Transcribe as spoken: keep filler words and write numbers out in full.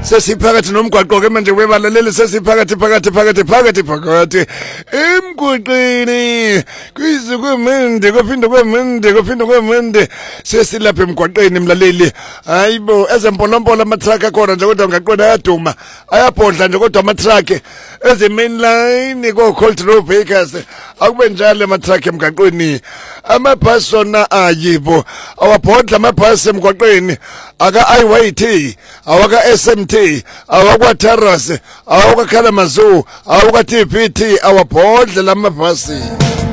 sesiphakathi nomgwaqo ke manje webalaleli sesiphakathi phakathi phakathi phakathi phakathi emgwaqeni kwizukumende kuphinde kwemende kuphinde kwemende sesilapha emgwaqeni mlaleli hayibo ezempolompola ama-truck akhona nje kodwa ngaqona ayaduma ayabhodla nje kodwa ama-truck eze main line ko Colt Road Bakers akube njalo ama-truck emgwaqeni amabhasi ona ayibo awabhodla amabhasi emgwaqeni aka I Y T awaka S M T awakwa Terrace awaka Kalamazoo awaka T P T awabhodla lamabhasi